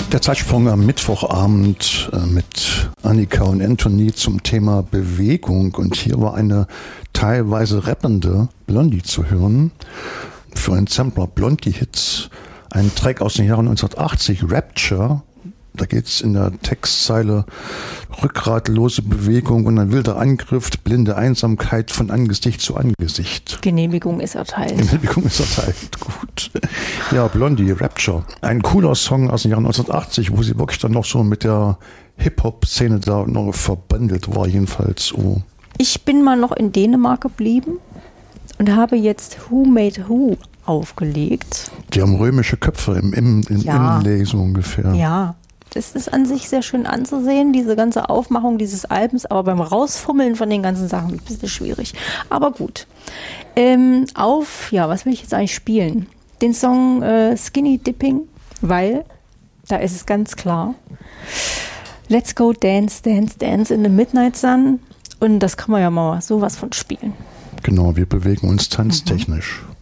Der Zeitsprung am Mittwochabend mit Annika und Anthony zum Thema Bewegung. Und hier war eine teilweise rappende Blondie zu hören. Für einen Sampler Blondie Hits. Ein Track aus den Jahren 1980, Rapture. Da geht es in der Textzeile rückgratlose Bewegung und ein wilder Angriff, blinde Einsamkeit von Angesicht zu Angesicht. Genehmigung ist erteilt. Genehmigung ist erteilt, gut. Ja, Blondie, Rapture. Ein cooler Song aus den Jahren 1980, wo sie wirklich dann noch so mit der Hip-Hop-Szene da noch verbandelt war, jedenfalls so. Ich bin mal noch in Dänemark geblieben und habe jetzt Who Made Who aufgelegt. Die haben römische Köpfe im Inlay so ungefähr. Ja. Das ist an sich sehr schön anzusehen, diese ganze Aufmachung dieses Albums, aber beim Rausfummeln von den ganzen Sachen ist ein bisschen schwierig. Aber gut. Was will ich jetzt eigentlich spielen? Den Song Skinny Dipping, weil, da ist es ganz klar, Let's go dance, dance, dance in the midnight sun. Und das kann man ja mal sowas von spielen. Genau, wir bewegen uns tanztechnisch.